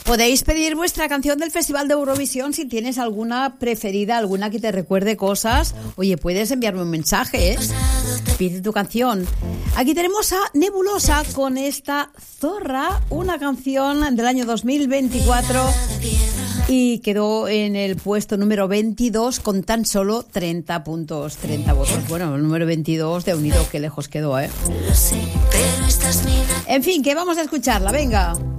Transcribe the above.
Podéis pedir vuestra canción del Festival de Eurovisión si tienes alguna preferida, alguna que te recuerde cosas. Oye, puedes enviarme un mensaje, ¿eh? Pide tu canción. Aquí tenemos a Nebulosa con esta Zorra, una canción del año 2024 y quedó en el puesto número 22 con tan solo 30 puntos, 30 votos. Bueno, el número 22 de unido, qué lejos quedó, ¿eh? En fin, que vamos a escucharla, venga.